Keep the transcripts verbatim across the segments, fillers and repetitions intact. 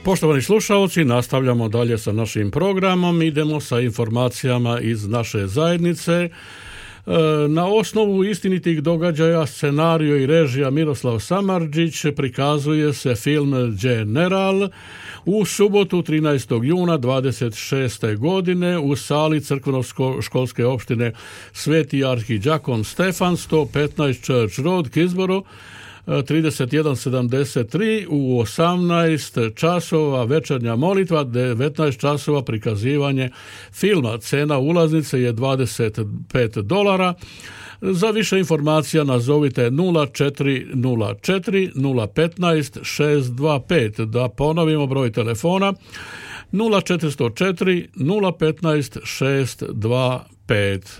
Poštovani slušalci, nastavljamo dalje sa našim programom, idemo sa informacijama iz naše zajednice. Na osnovu istinitih događaja, scenario i režija Miroslav Samardžić prikazuje se film General u subotu trinaestog juna dvadeset šeste. godine u sali crkveno-školske opštine Sveti arhidžakon Stefan, sto petnaest Church Road, Kisboro, trideset jedan sedamdeset tri, u osamnaest časova večernja molitva, devetnaest časova prikazivanje filma. Cena ulaznice je dvadeset pet dolara. Za više informacija nazovite nula četiri nula četiri nula petnaest šest dva pet. Da ponovimo broj telefona nula četiri nula četiri nula petnaest šest dva pet.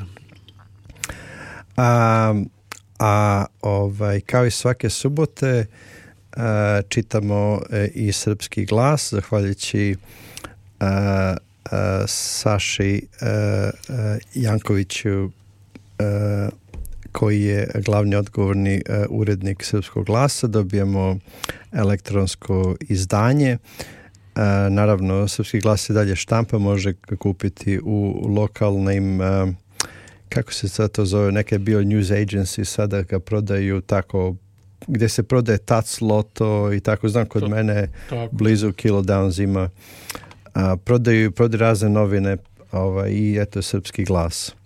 Um... A ovaj, kao i svake subote uh, čitamo uh, i Srpski glas, zahvaljujući uh, uh, Saši uh, uh, Jankoviću, uh, koji je glavni odgovorni uh, urednik Srpskog glasa. Dobijamo elektronsko izdanje. Uh, naravno, Srpski glas se dalje štampa, može kupiti u lokalnim uh, kako se sad to zove, neke bio news agency sada ga prodaju tako, gdje se prodaje Tac, Loto i tako, znam kod to, mene tako. Blizu Kilodowns ima, a, prodaju, prodaju razne novine ovaj, i eto Srpski glas.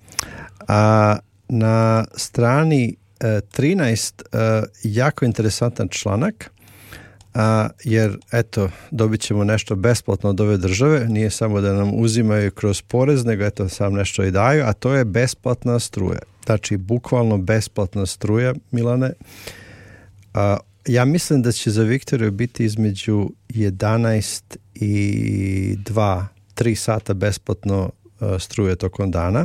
A, na strani e, trinaest e, jako interesantan članak, a, jer eto dobit ćemo nešto besplatno od ove države, nije samo da nam uzimaju kroz porez, nego eto sam nešto i daju, a to je besplatna struja. Znači bukvalno besplatna struja, Milane. A, ja mislim da će za Viktoriju biti između jedanaest i dva, tri sata besplatno a, struje tokom dana.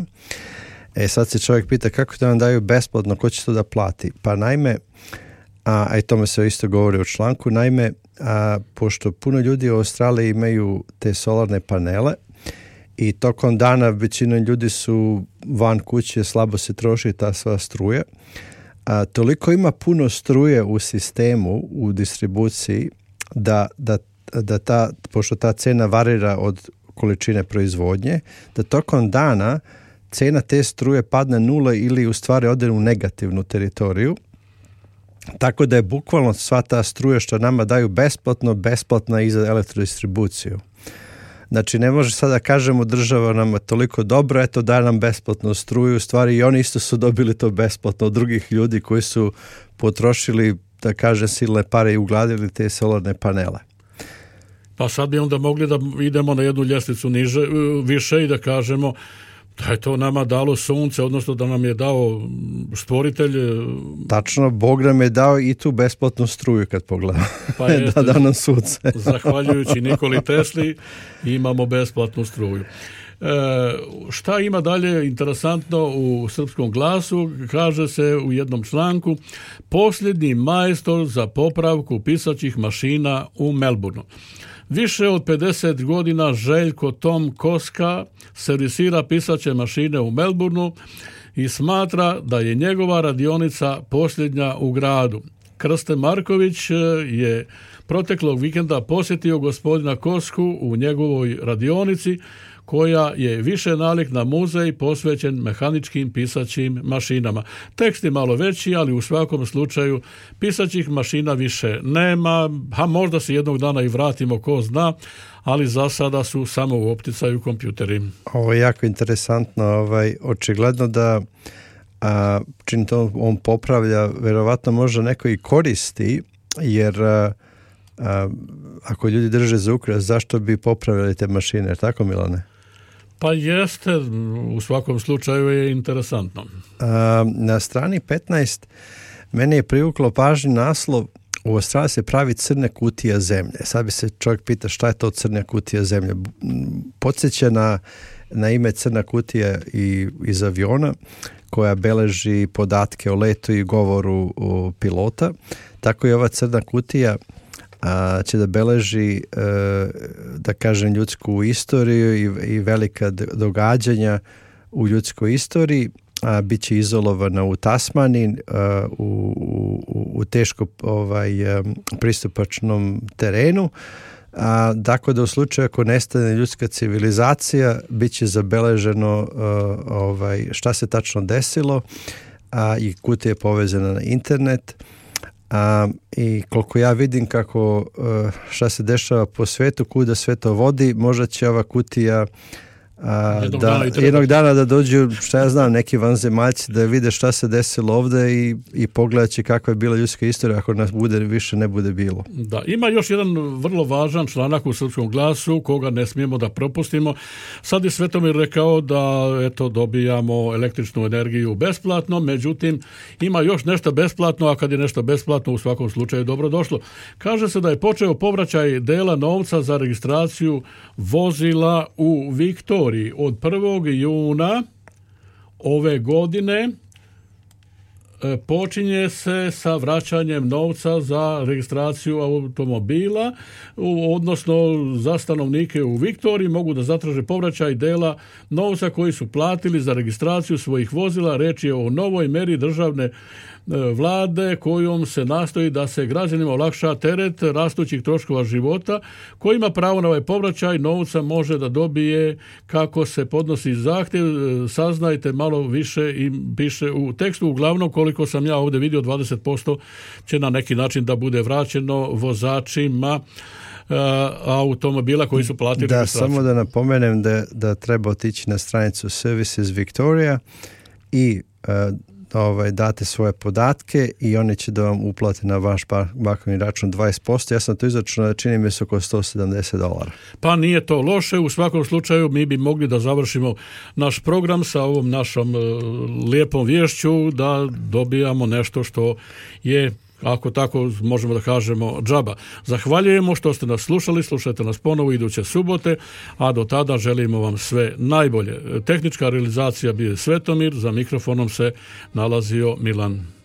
E sad se čovjek pita kako da nam daju besplatno, ko će to da plati? Pa naime, a, a i tome se isto govori u članku, naime, a, pošto puno ljudi u Australiji imaju te solarne panele i tokom dana većina ljudi su van kuće, slabo se troši ta sva struja, a, toliko ima puno struje u sistemu, u distribuciji, da, da, da ta, pošto ta cena varira od količine proizvodnje, da tokom dana cena te struje padne nula ili u stvari ode u negativnu teritoriju. Tako da je bukvalno sva ta struja što nama daju besplatno, besplatna i za elektrodistribuciju. Znači ne može sada kažemo država nam toliko dobro, eto da nam besplatno struju, u stvari i oni isto su dobili to besplatno od drugih ljudi koji su potrošili, da kažem, silne pare i ugladili te solarne panele. Pa sad bi onda mogli da idemo na jednu ljestvicu niže, više i da kažemo da je to nama dalo sunce, odnosno da nam je dao stvoritelj. Tačno, Bog nam je dao i tu besplatnu struju kad pogledamo. Pa je, da da nam sunce. Zahvaljujući Nikoli Tesli imamo besplatnu struju. E, šta ima dalje interesantno u Srpskom glasu? Kaže se u jednom članku: posljednji majstor za popravku pisaćih mašina u Melbourneu. Više od pedeset godina Željko Tom Koska servisira pisaće mašine u Melbourneu i smatra da je njegova radionica posljednja u gradu. Krste Marković je proteklog vikenda posjetio gospodina Kosku u njegovoj radionici, koja je više nalik na muzej posvećen mehaničkim pisaćim mašinama. Tekst je malo veći, ali u svakom slučaju pisaćih mašina više nema, a možda se jednog dana i vratimo, ko zna, ali za sada su samo u opticaju kompjuteri. Ovo je jako interesantno, ovaj, očigledno da a, čim to on popravlja, verovatno možda neko i koristi, jer a, a, ako ljudi drže za ukras, zašto bi popravili te mašine, tako Milane? Pa jeste, u svakom slučaju je interesantno. A, na strani petnaest mene je privuklo pažnju naslov: u Australiji se pravi crna kutija zemlje. Sad bi se čovjek pita šta je to crna kutija zemlje. Podsjeća na, na ime crna kutija i, iz aviona, koja beleži podatke o letu i govoru o pilota. Tako i ova crna kutija a, će da beleži, e, da kažem, ljudsku istoriju i, i velika događanja u ljudskoj istoriji. A, bit će izolovana u Tasmaniji, a, u, u, u teško ovaj, pristupačnom terenu. A, tako da u slučaju ako nestane ljudska civilizacija, bit će zabeleženo uh, ovaj, šta se tačno desilo, a, i kutija je povezana na internet. A, i koliko ja vidim kako uh, šta se dešava po svetu, kuda sve to vodi, možda će ova kutija A, jednog, da, dana jednog dana da dođu, šta ja znam, neki vanzemaljci da vide šta se desilo ovdje i, i pogledat će kakva je bila ljudska istorija ako nas bude više ne bude bilo. Da, ima još jedan vrlo važan članak u Srpskom glasu koga ne smijemo da propustimo. Sad je Svetomir rekao da eto dobijamo električnu energiju besplatno, međutim ima još nešto besplatno, a kad je nešto besplatno u svakom slučaju dobro došlo. Kaže se da je počeo povraćaj dela novca za registraciju vozila u Viktoriji. Od prvog juna ove godine počinje se sa vraćanjem novca za registraciju automobila, odnosno za stanovnike u Viktoriji mogu da zatraže povraćaj dela novca koji su platili za registraciju svojih vozila. Reč je o novoj meri državne vlade kojom se nastoji da se građanima olakša teret rastućih troškova života. Ko ima pravo na ovaj povraćaj novca može da dobije kako se podnosi zahtjev. Saznajte malo više i piše u tekstu. Uglavnom, koliko sam ja ovdje vidio, dvadeset posto će na neki način da bude vraćeno vozačima automobila koji su platili da, registraciju. Samo da napomenem da, da treba otići na stranicu Services Victoria i uh, ovaj, date svoje podatke i oni će da vam uplate na vaš bankovni račun dvadeset posto. Ja sam to izračunao, čini mi se oko sto sedamdeset dolara. Pa nije to loše, u svakom slučaju mi bi mogli da završimo naš program sa ovom našom uh, lijepom vješću da dobijamo nešto što je, ako tako možemo da kažemo, džaba. Zahvaljujemo što ste nas slušali, slušajte nas ponovo iduće subote, a do tada želimo vam sve najbolje. Tehnička realizacija bio je Svetomir, za mikrofonom se nalazio Milan.